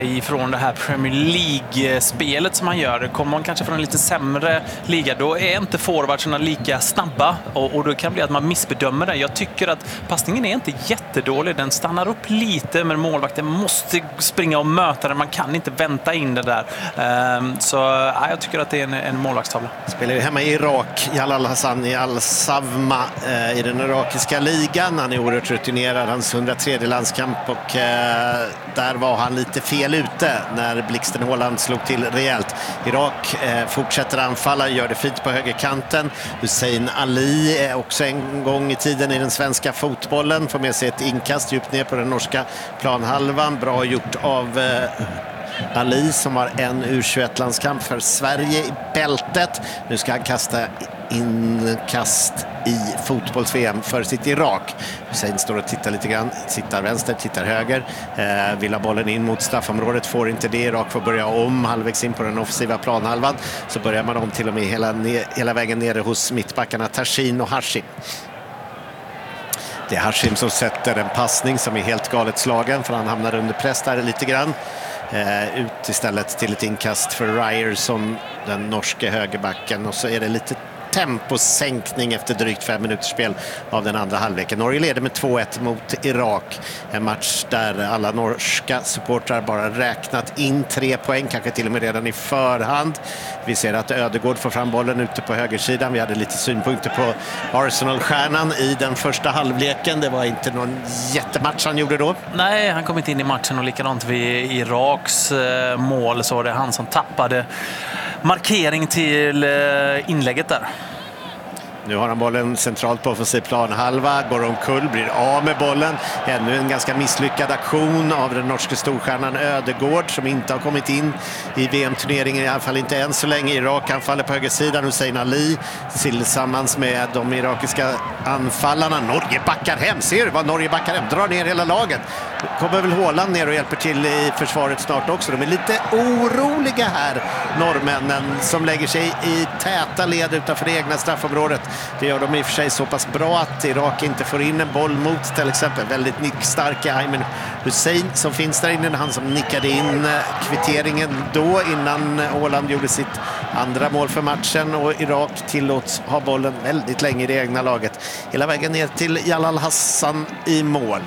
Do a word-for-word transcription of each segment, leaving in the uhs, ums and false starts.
ifrån det här Premier League-spelet som han gör. Kommer man kanske från en lite sämre liga, då är inte forwardsarna lika snabba och, och då kan det bli att man missbedömer det. Jag tycker att passningen är inte jättedålig. Den stannar upp lite, men målvakten måste springa och möta den. Man kan inte vänta in det där. Um, så ja, jag tycker att det är en, en målvaktstavla. Spelar ju hemma i Irak, Jalal Hassani Al-Savma eh, i den irakiska ligan. Han är oerhört rutinerad, hans hundratredje landskamp och eh, där var han lite fel ute när Blixten Håland slog till rejält. Irak eh, fortsätter anfalla, gör det fint på högerkanten. Hussein Ali är också en gång i tiden i den svenska fotbollen. Får med sig ett inkast djupt ner på den norska planhalvan. Bra gjort av eh, Ali som har en U tjugoett-landskamp för Sverige i bältet. Nu ska han kasta inkast i fotbolls-V M för sitt Irak. Hussein står och tittar lite grann, tittar vänster, tittar höger, eh, vill ha bollen in mot straffområdet, får inte det. Irak får börja om halvvägs in på den offensiva planhalvan, så börjar man om till och med hela, hela vägen nere hos mittbackarna Tashin och Hashim. Det är Hashim som sätter en passning som är helt galet slagen, för han hamnar under press där lite grann. Eh, ut istället till ett inkast för Ryerson, den norske högerbacken, och så är det lite temposänkning efter drygt fem minuters spel av den andra halvleken. Norge leder med två ett mot Irak. En match där alla norska supportrar bara räknat in tre poäng, kanske till och med redan i förhand. Vi ser att Ödegård får fram bollen ute på högersidan. Vi hade lite synpunkter på Arsenal-stjärnan i den första halvleken. Det var inte någon jättematch han gjorde då. Nej, han kom inte in i matchen, och likadant vid Iraks eh, mål så var det han som tappade markering till eh, inlägget där. Nu har han bollen centralt på offensiv planhalva, går omkull, blir av med bollen. Ännu en ganska misslyckad aktion av den norska storstjärnan Ödegård, som inte har kommit in i V M-turneringen, i alla fall inte än så länge. Irak anfaller på högersidan, Hussein Ali tillsammans med de irakiska anfallarna. Norge backar hem, ser du vad Norge backar hem, drar ner hela laget. Kommer väl Håland ner och hjälper till i försvaret snart också. De är lite oroliga här, norrmännen, som lägger sig i täta led utanför det egna straffområdet. Det gör de i och för sig så pass bra att Irak inte får in en boll mot till exempel väldigt nickstarka Ayman Hussein som finns där inne. Han som nickade in kvitteringen då innan Håland gjorde sitt andra mål för matchen, och Irak tillåts ha bollen väldigt länge i det egna laget. Hela vägen ner till Jalal Hassan i mål.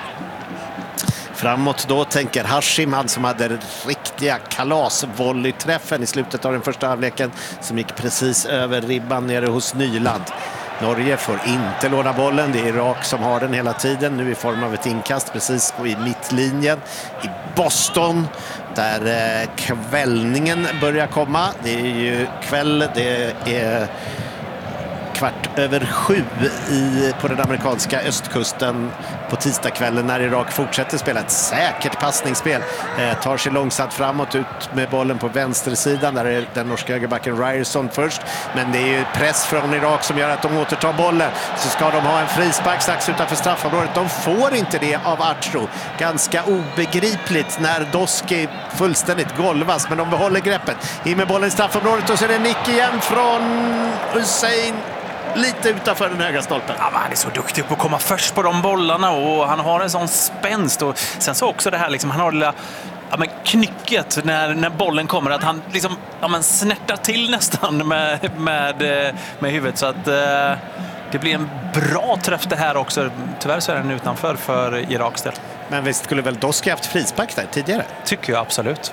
Framåt då tänker Hashim, han som hade riktiga kalasvolleyträffen i slutet av den första halvleken som gick precis över ribban nere hos Nyland. Norge får inte låna bollen, det är Irak som har den hela tiden, nu i form av ett inkast precis i mittlinjen i Boston, där kvällningen börjar komma. Det är ju kväll, det är kvart över sju i, på den amerikanska östkusten på tisdagskvällen, när Irak fortsätter spela ett säkert passningsspel. Eh, tar sig långsamt framåt, ut med bollen på vänstersidan. Där är den norska högerbacken Ryerson först. Men det är ju press från Irak som gör att de återtar bollen. Så ska de ha en frispark strax utanför straffområdet. De får inte det av Artro. Ganska obegripligt när Doski fullständigt golvas. Men de behåller greppet. In med bollen i straffområdet, och så är det nick igen från Hussein. Lite utanför den högra stolpen. Ja, han är så duktig på att komma först på de bollarna, och han har en sån spänst. Och sen så också det här, liksom, han har det lilla, ja, men knycket när, när bollen kommer, att han liksom, ja, men snärtar till nästan med, med, med huvudet. Så att eh, det blir en bra träff det här också. Tyvärr så är den utanför för Iraks del. Men visst skulle väl Doski haft frispark där tidigare? Tycker jag absolut.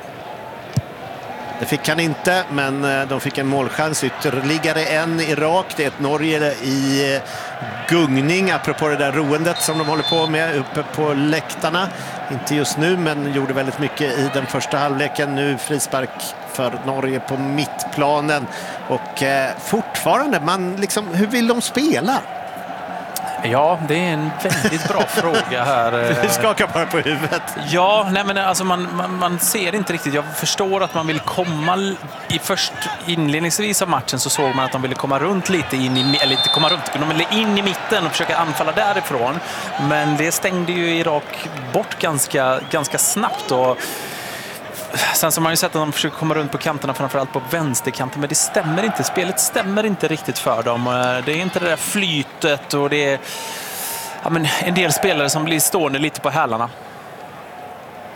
Det fick han inte, men de fick en målchans ytterligare en Irak. Det är ett Norge i gungning, apropå det där roendet som de håller på med uppe på läktarna. Inte just nu, men gjorde väldigt mycket i den första halvleken. Nu frispark för Norge på mittplanen. Och eh, fortfarande, man liksom, hur vill de spela? Ja, det är en väldigt bra fråga här. Du skakar bara på huvudet. Ja, nej, men alltså man, man, man ser inte riktigt. Jag förstår att man vill komma i först inledningsvis av matchen, så såg man att de ville komma runt lite in i, eller inte komma runt, de ville in i mitten och försöka anfalla därifrån. Men det stängde ju Irak bort ganska, ganska snabbt, och sen så har man ju sett att de försöker komma runt på kanterna, framförallt på vänsterkanten, men det stämmer inte. Spelet stämmer inte riktigt för dem. Det är inte det där flytet, och det är, ja, men en del spelare som blir stående lite på hälarna.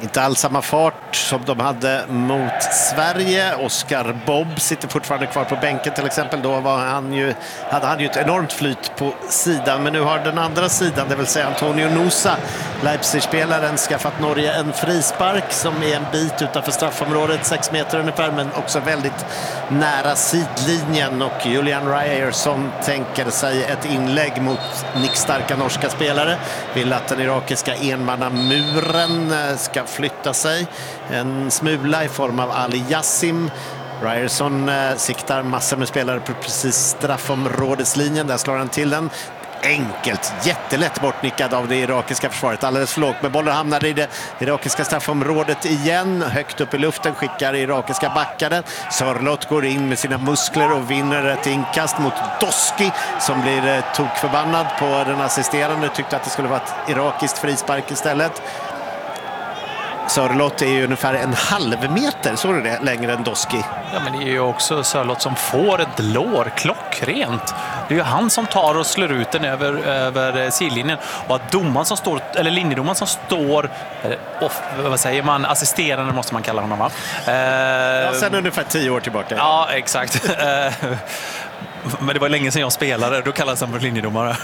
Inte alls samma fart som de hade mot Sverige. Oscar Bobb sitter fortfarande kvar på bänken till exempel. Då var han ju, hade han ju ett enormt flyt på sidan. Men nu har den andra sidan, det vill säga Antonio Nusa, Leipzig-spelaren, skaffat Norge en frispark som är en bit utanför straffområdet, sex meter ungefär, men också väldigt nära sidlinjen. Och Julian Ryerson tänker sig ett inlägg mot nickstarka norska spelare. Vill att den irakiska enmannamuren ska flytta sig en smula i form av Ali Yassim. Ryerson eh, siktar massor med spelare på precis straffområdeslinjen. Där slår han till den. Enkelt, jättelätt bortnickad av det irakiska försvaret. Alldeles för lågt, med bollen hamnar i det irakiska straffområdet igen. Högt upp i luften skickar irakiska backaren. Sörloth går in med sina muskler och vinner ett inkast mot Doski som blir eh, tokförbannad på den assisterande. Tyckte att det skulle vara ett irakiskt frispark istället. Sörloth är ju ungefär en halv meter, så är det, längre än Doski. Ja, men det är ju också Sörloth som får ett lår klockrent. Det är ju han som tar och slår ut den över, över sidlinjen. Och att domaren som står, eller linjedomaren som står, eller, off, vad säger man, assisterande måste man kalla honom, va? Eh, ja, sen ungefär tio år tillbaka. Ja, exakt. Men det var länge sedan jag spelade, då kallades han för linjedomare.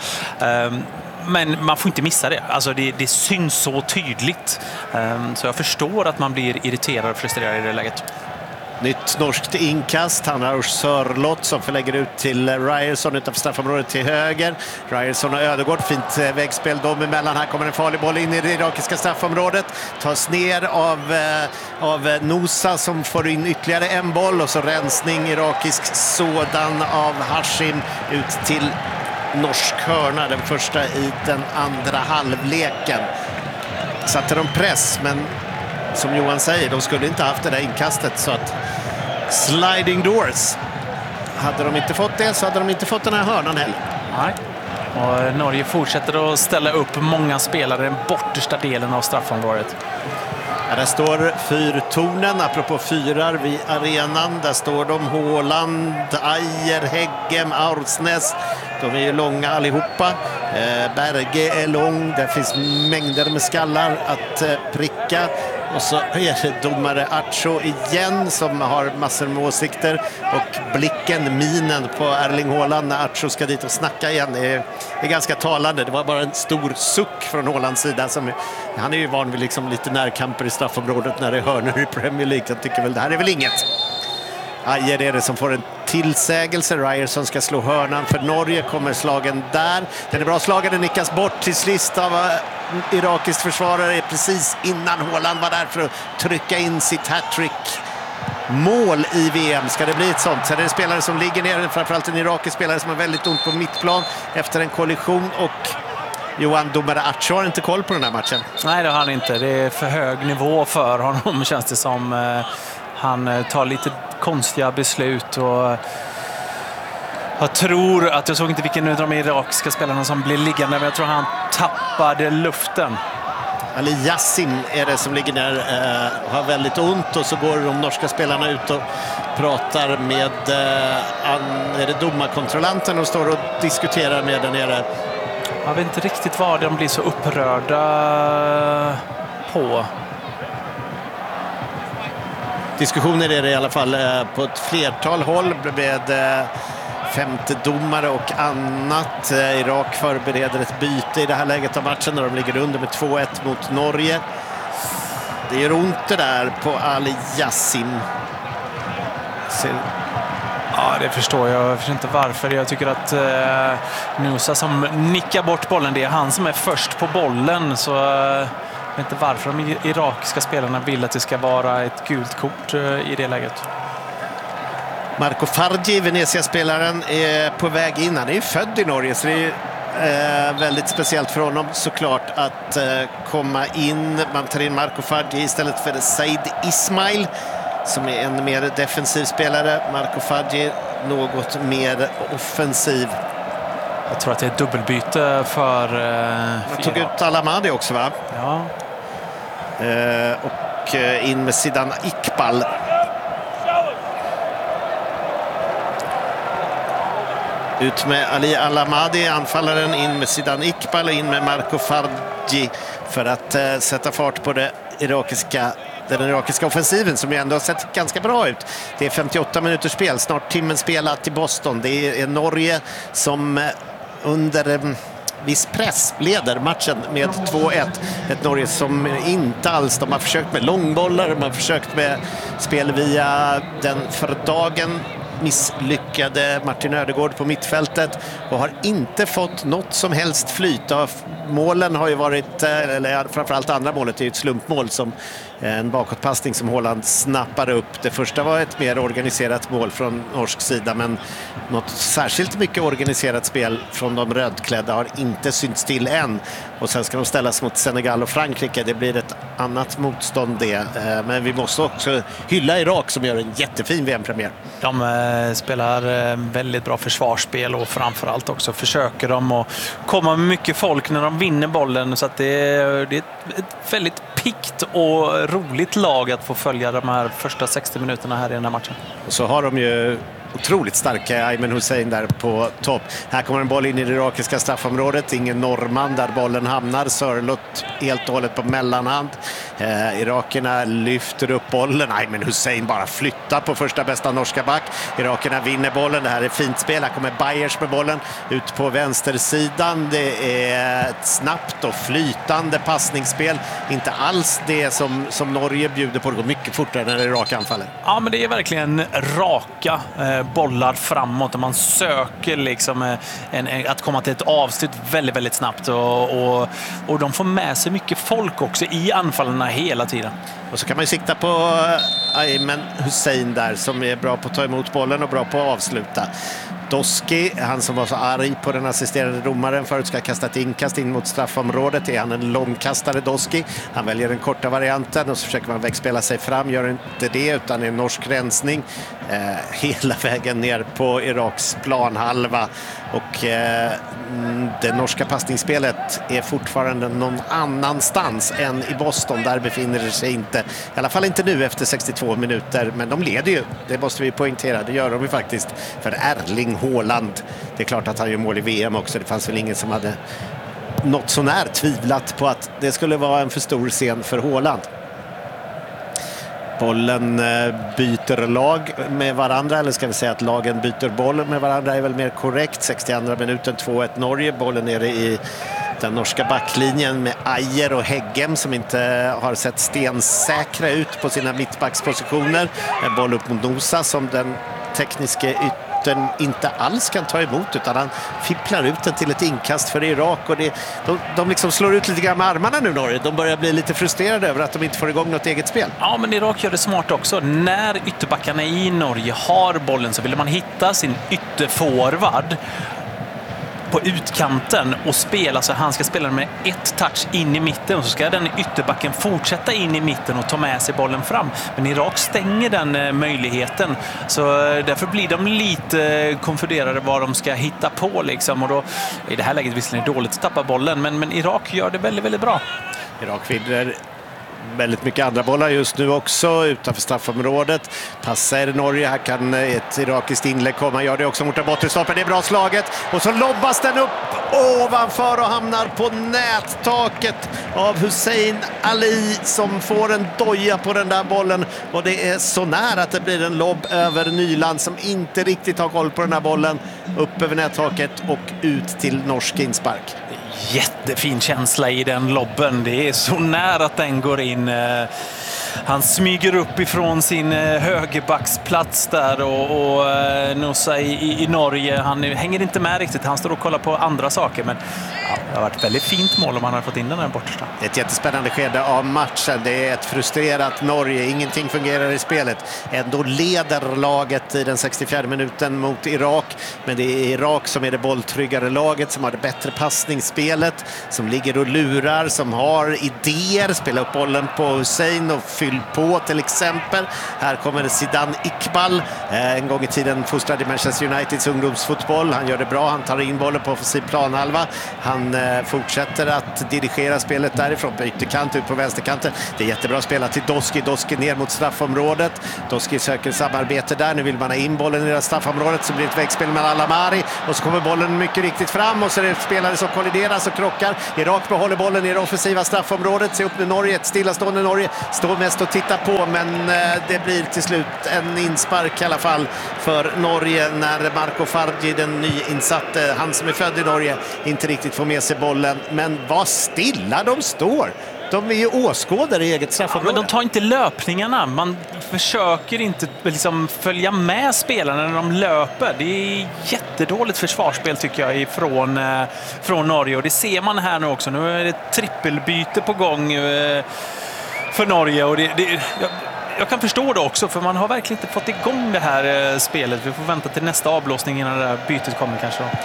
Men man får inte missa det. Alltså det, det syns så tydligt. Så jag förstår att man blir irriterad och frustrerad i det läget. Nytt norskt inkast. Han har Sörloth som förlägger ut till Ryerson utanför straffområdet till höger. Ryerson och Ödegård, fint vägspel dem emellan. Här kommer en farlig boll in i det irakiska straffområdet. Tas ner av, eh, av Nusa som får in ytterligare en boll. Och så rensning, irakisk sådan av Hashim ut till norsk hörna. Den första i den andra halvleken. Satte de press, men som Johan säger, de skulle inte haft det där inkastet, så att sliding doors. Hade de inte fått det så hade de inte fått den här hörnan heller. Nej. Och Norge fortsätter att ställa upp många spelare i den bortersta delen av straffområdet. Ja, där står fyrtornen, apropå fyrar vid arenan. Där står de Håland, Ajer, Heggem, Aursnes. De är ju långa allihopa. Eh, Berge är lång, där finns mängder med skallar att eh, pricka. Och så är det domare Acho igen som har massor med åsikter. Och blicken, minen på Erling Haaland när Acho ska dit och snacka igen är, är ganska talande. Det var bara en stor suck från Haalands sida. Som, han är ju van vid liksom lite närkamper i straffområdet när det är hörnor i Premier League. Jag tycker väl det här är väl inget. Ajer är det som får en tillsägelse. Ryerson ska slå hörnan för Norge. Kommer slagen där. Den är bra slagen. Den nickas bort till sist av uh, irakiskt försvarare precis innan Haaland var där för att trycka in sitt hattrick. Mål i V M. Ska det bli ett sånt? Sen är det spelare som ligger ner. Framförallt en irakisk spelare som har väldigt ont på mittplan efter en kollision. Och Johan, domare Acho har inte koll på den här matchen. Nej, det har han inte. Det är för hög nivå för honom, känns det som. Uh, han tar lite konstiga beslut och jag tror att jag såg inte vilken av de irakiska spelarna som blir liggande, men jag tror han tappade luften. Ali Yassim är det som ligger där, eh, har väldigt ont, och så går de norska spelarna ut och pratar med eh, an, är det domarkontrollanten och står och diskuterar med den nere. Jag vet inte riktigt vad de blir så upprörda på. Diskussioner är det i alla fall eh, på ett flertal håll med eh, femte domare och annat. Eh, Irak förbereder ett byte i det här läget av matchen när de ligger under med två ett mot Norge. Det gör ont det där på Ali Yassim. Ser... Ja, det förstår jag. Jag förstår inte varför. Jag tycker att eh, Nusa som nickar bort bollen, det är han som är först på bollen, så eh, jag vet inte varför de irakiska spelarna vill att det ska vara ett gult kort i det läget. Marco Fargi, Venezia-spelaren, är på väg in. Han är ju född i Norge, så det är eh, väldigt speciellt för honom såklart att eh, komma in. Man tar in Marco Fargi istället för Said Ismail som är en mer defensiv spelare. Marco Fargi något mer offensiv. Jag tror att det är ett dubbelbyte för... Eh, Man tog ut Alamadi också, va? Ja. Eh, och eh, in med Sidan Iqbal. Ut med Ali Alamadi, anfallaren, in med Sidan Iqbal och in med Marco Fargi för att eh, sätta fart på det irakiska den irakiska offensiven som ju ändå har sett ganska bra ut. Det är femtioåtta minuters spel, snart timmen spelat i Boston. Det är Norge som under viss press leder matchen med två ett. Ett Norge som inte alls, de har försökt med långbollar, de har försökt med spel via den för dagen misslyckade Martin Ödegård på mittfältet och har inte fått något som helst flyt. Målen har ju varit, eller framförallt andra målet är ju ett slumpmål, som en bakåtpassning som Haaland snappar upp. Det första var ett mer organiserat mål från norsk sida, men något särskilt mycket organiserat spel från de rödklädda har inte synts till än. Och sen ska de ställas mot Senegal och Frankrike. Det blir ett annat motstånd det. Men vi måste också hylla Irak som gör en jättefin V M-premiär. De eh, spelar eh, väldigt bra försvarsspel och framförallt också försöker de att komma med mycket folk när de vinner bollen. Så att det, är, det är ett, ett väldigt pikt och roligt lag att få följa de här första sextio minuterna här i den här matchen. Och så har de ju otroligt starka Ayman Hussein där på topp. Här kommer en boll in i det irakiska straffområdet. Ingen norrman där bollen hamnar. Sörlott helt och hållet på mellanhand. Eh, Irakerna lyfter upp bollen. Ayman Hussein bara flyttar på första bästa norska back. Irakerna vinner bollen. Det här är fint spel. Här kommer Bayers med bollen ut på vänstersidan. Det är ett snabbt och flytande passningsspel. Inte alls det som, som Norge bjuder på. Det går mycket fortare när Irak anfaller. Ja, men det är verkligen raka eh, bollar framåt och man söker liksom eh, en, en, att komma till ett avslut väldigt, väldigt snabbt och, och, och de får med sig mycket folk också i anfallarna hela tiden. Och så kan man ju sikta på Ayman Hussein där som är bra på att ta emot bollen och bra på att avsluta. Doski, han som var så arg på den assisterande domaren förut, ska kasta ett inkast in mot straffområdet. Är han en långkastare, Doski? Han väljer den korta varianten och så försöker man vägspela sig fram. Gör inte det utan en norsk rensning eh, hela vägen ner på Iraks planhalva. Och eh, det norska passningsspelet är fortfarande någon annanstans än i Boston. Där befinner det sig inte, i alla fall inte nu efter sextiotvå minuter. Men de leder ju, det måste vi poängtera. Det gör de ju faktiskt för Erling Haaland. Det är klart att han gör mål i V M också. Det fanns väl ingen som hade något så när tvivlat på att det skulle vara en för stor scen för Haaland. Bollen byter lag med varandra, eller ska vi säga att lagen byter boll med varandra är väl mer korrekt. sextioandra minuten, två ett Norge. Bollen nere i den norska backlinjen med Ajer och Heggem som inte har sett stensäkra ut på sina mittbackspositioner. En boll upp mot Nosa som den tekniska yttern inte alls kan ta emot, utan han fipplar ut den till ett inkast för Irak. Och det, de, de liksom slår ut lite grann med armarna nu, Norge. De börjar bli lite frustrerade över att de inte får igång något eget spel. Ja, men Irak gör det smart också. När ytterbackarna i Norge har bollen så vill man hitta sin ytterforward på utkanten och spela så han ska spela med ett touch in i mitten och så ska den ytterbacken fortsätta in i mitten och ta med sig bollen fram. Men Irak stänger den möjligheten, så därför blir de lite konfunderade vad de ska hitta på liksom. Och då i det här läget visserligen är det dåligt att tappa bollen, men, men Irak gör det väldigt, väldigt bra. Irak vinner väldigt mycket andra bollar just nu också utanför straffområdet. Passar Norge, här kan ett irakiskt inlägg komma. Gör det också mot den bortre stolpen, det är bra slaget. Och så lobbas den upp ovanför och hamnar på nättaket av Hussein Ali som får en doja på den där bollen. Och det är så nära att det blir en lobb över Nyland som inte riktigt har koll på den här bollen. Upp över nättaket och ut till norsk inspark. Jättefin känsla i den lobben. Det är så nära att den går in. Han smyger upp ifrån sin högerbacksplats där och, och Nosa i, i Norge. Han hänger inte med riktigt. Han står och kollar på andra saker. Men ja, det har varit ett väldigt fint mål om han har fått in den här bortersta. Det är ett jättespännande skede av matchen. Det är ett frustrerat Norge. Ingenting fungerar i spelet. Ändå leder laget i den sextiofjärde minuten mot Irak. Men det är Irak som är det bolltryggare laget, som har det bättre passningsspelet, som ligger och lurar, som har idéer. Spela upp bollen på Hussein och fyll på till exempel. Här kommer Zidane Iqbal, en gång i tiden fostrad i Manchester Uniteds ungdomsfotboll. Han gör det bra, han tar in bollen på offensiv planhalva. Han eh, fortsätter att dirigera spelet därifrån. Byter kant ut på vänsterkanten. Det är jättebra spelat till Doski. Doski ner mot straffområdet. Doski söker samarbete där. Nu vill man ha in bollen i det straffområdet, så blir det ett vägspel med Alamari. Och så kommer bollen mycket riktigt fram och så är det spelare som kollideras och krockar. Irak behåller bollen i det offensiva straffområdet. Se upp nu Norge, ett stillastående Norge. Står mest och tittar på, men eh, det blir till slut en inspark i alla fall för Norge när Marco Fargi, den nyinsatte, han som är född i Norge, inte riktigt får med sig bollen. Men vad stilla de står! De är ju åskådare i eget straffområde. Ja, men de tar inte löpningarna. Man försöker inte liksom följa med spelarna när de löper. Det är jättedåligt försvarsspel tycker jag ifrån, eh, från Norge. Och det ser man här nu också. Nu är det ett trippelbyte på gång eh, för Norge. Och det, det, jag, jag kan förstå det också, för man har verkligen inte fått igång det här eh, spelet. Vi får vänta till nästa avblåsning innan det där bytet kommer kanske då.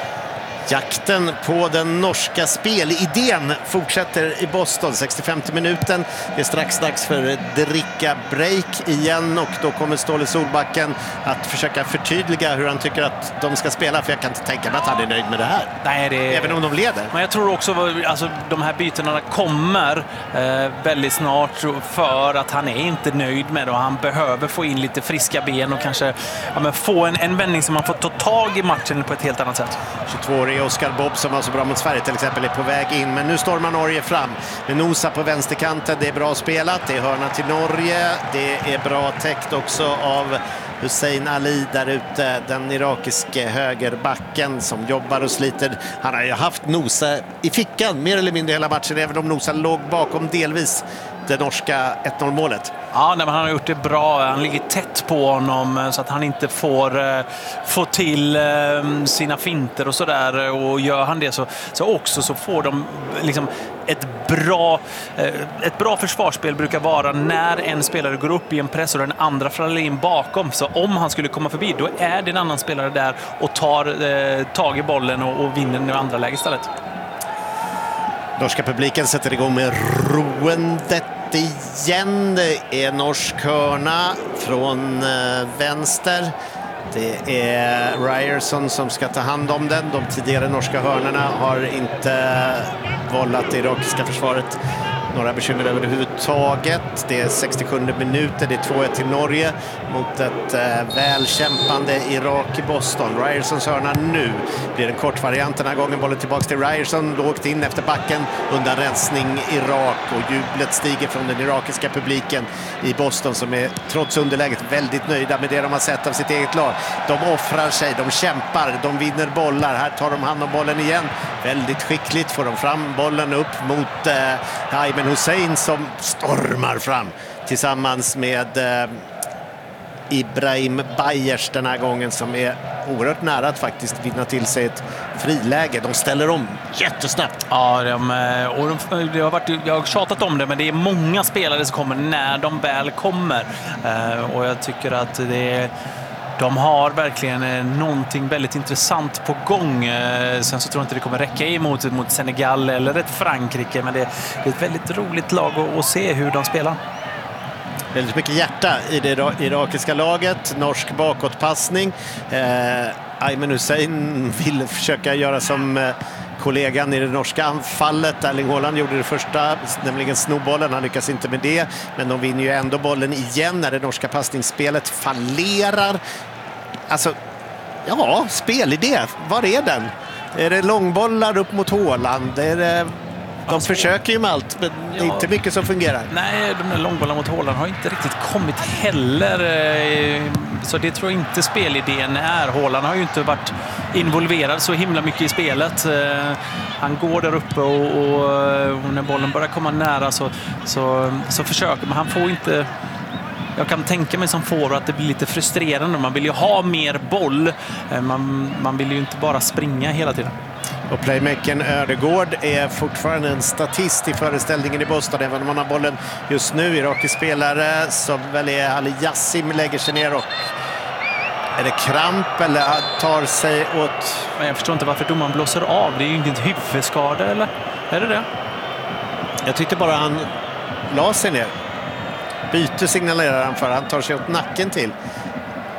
Jakten på den norska spelidén fortsätter i Boston. sextiofemte minuten. Det är strax dags för dricka-break igen och då kommer Ståle Solbacken att försöka förtydliga hur han tycker att de ska spela, för jag kan inte tänka mig att han är nöjd med det här. Nej, det är... Även om de leder. Men jag tror också att alltså, de här bytena kommer eh, väldigt snart för att han är inte nöjd med det och han behöver få in lite friska ben och kanske ja, men få en, en vändning som man får ta tag i matchen på ett helt annat sätt. tjugotvåårige Oskar Bob som var så bra mot Sverige till exempel är på väg in, men nu står man Norge fram med Nosa på vänsterkanten. Det är bra spelat, det är hörna till Norge, det är bra täckt också av Hussein Ali där ute, den irakiske högerbacken som jobbar och sliter. Han har ju haft Nosa i fickan mer eller mindre hela matchen, även om Nosa låg bakom delvis det norska ett noll-målet. Ja, nej, men han har gjort det bra. Han ligger tätt på honom så att han inte får eh, få till eh, sina finter och sådär. Och gör han det så, så också så får de liksom ett bra, eh, ett bra försvarsspel brukar vara när en spelare går upp i en press och den andra faller in bakom. Så om han skulle komma förbi, då är det en annan spelare där och tar eh, tag i bollen och, och vinner den andra läge istället. Norska publiken sätter igång med roendet igen. Det är norsk hörna från eh, vänster. Det är Ryerson som ska ta hand om den. De tidigare norska hörnorna har inte vållat det irakiska försvaret några bekymmer överhuvudtaget. Det är sextiosjunde minuten, det är två ett till Norge mot ett eh, välkämpande Irak i Boston. Ryersons hörna nu blir en kort variant den här gången. Bollen tillbaka till Ryerson, lågt in efter backen, undan rensning Irak, och jublet stiger från den irakiska publiken i Boston som är trots underläget väldigt nöjda med det de har sett av sitt eget lag. De offrar sig, de kämpar, de vinner bollar. Här tar de hand om bollen igen. Väldigt skickligt får de fram bollen upp mot eh, Ayman Hussein som stormar fram tillsammans med eh, Ibrahim Bayers den här gången, som är oerhört nära att faktiskt vinna till sig ett friläge. De ställer om jättesnabbt. Ja, de, och de, det har varit, jag har tjatat om det, men det är många spelare som kommer när de väl kommer. Eh, och jag tycker att det är de har verkligen någonting väldigt intressant på gång. Sen så tror jag inte det kommer räcka emot mot Senegal eller ett Frankrike, men det är ett väldigt roligt lag att se hur de spelar. Väldigt mycket hjärta i det irakiska laget. Norsk bakåtpassning. Eh, Ayman Hussein vill försöka göra som eh, kollegan i det norska anfallet. Erling Haaland gjorde det första, nämligen snowbollen. Han lyckas inte med det, men de vinner ju ändå bollen igen när det norska passningsspelet fallerar. Alltså, ja, spelidé. Var är den? Är det långbollar upp mot Haaland? Är det... De försöker ju med allt, men det är inte mycket som fungerar. Nej, de där långbollarna mot Haaland har inte riktigt kommit heller. Så det tror jag inte spelidén är. Haaland har ju inte varit involverad så himla mycket i spelet. Han går där uppe och, och när bollen börjar komma nära så, så, så försöker man. Han får inte... Jag kan tänka mig som får att det blir lite frustrerande. Man vill ju ha mer boll. Man, man vill ju inte bara springa hela tiden. Och playmakern Ödegård är fortfarande en statist i föreställningen i Boston, även om man har bollen just nu. Irakisk spelare som väl är Ali Yassim lägger sig ner och är det kramp eller tar sig åt... Men jag förstår inte varför domaren blåser av. Det är ju inget huvudskada, eller? Är det det? Jag tyckte bara han la sig ner. Byte signalerar han för. Han tar sig åt nacken till.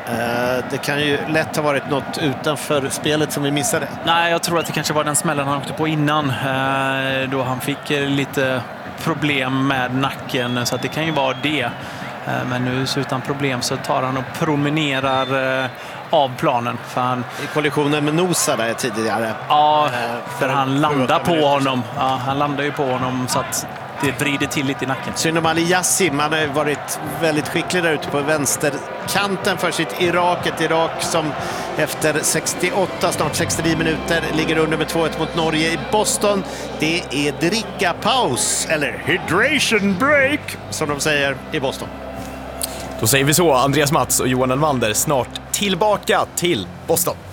Det kan ju lätt ha varit något utanför spelet som vi missade. Nej, jag tror att det kanske var den smällen han åkte på innan. Då han fick lite problem med nacken, så att det kan ju vara det. Men nu så utan problem så tar han och promenerar av planen. För han... I kollisionen med Nosa där tidigare. Ja, för han landar på honom. Ja, han landar ju på honom så att det vrider till lite i nacken. Synd om Ali Yassim. Han har varit väldigt skicklig där ute på vänsterkanten för sitt Irak. Ett Irak som efter sextioåtta, snart sextionio minuter ligger under med två ett mot Norge i Boston. Det är dricka-paus, eller hydration break, som de säger i Boston. Då säger vi så, Andreas Mats och Johan Elmander snart tillbaka till Boston.